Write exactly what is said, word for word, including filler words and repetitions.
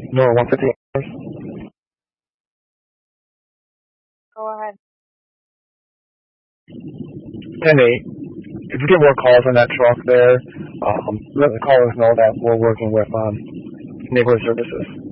Nora one fifty. Go ahead. ten eight. If you get more calls on that truck there, um, let the callers know that we're working with um, neighborhood services.